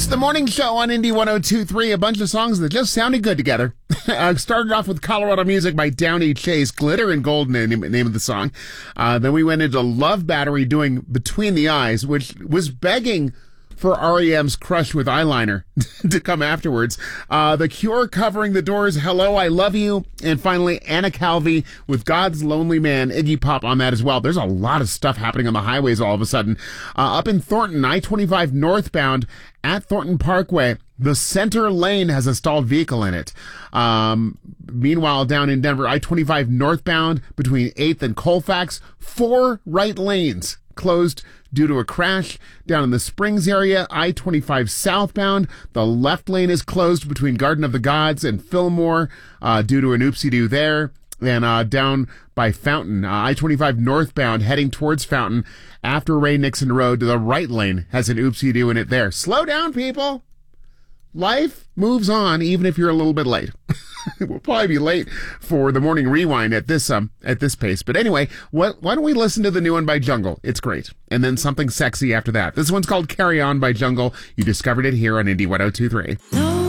the morning show on Indie 102.3. A bunch of songs that just sounded good together. Started off with Colorado Music by Downey Chase, Glitter and Gold, name of the song. Then we went into Love Battery doing Between the Eyes, which was begging for REM's Crush with Eyeliner to come afterwards. The Cure covering The Doors' Hello, I Love You. And finally, Anna Calvi with God's Lonely Man, Iggy Pop on that as well. There's a lot of stuff happening on the highways all of a sudden. Up in Thornton, I-25 northbound at Thornton Parkway, the center lane has a stalled vehicle in it. Meanwhile, down in Denver, I-25 northbound between 8th and Colfax, 4 right lanes closed due to a crash. Down in the Springs area, I-25 southbound, the left lane is closed between Garden of the Gods and Fillmore due to an oopsie-doo there. And down by Fountain, I-25 northbound heading towards Fountain after Ray Nixon Road, the right lane has an oopsie-doo in it there. Slow down, people. Life moves on even if you're a little bit late. We'll probably be late for the morning rewind at this pace. But anyway, why don't we listen to the new one by Jungle? It's great. And then something sexy after that. This one's called Carry On by Jungle. You discovered it here on Indie 102.3.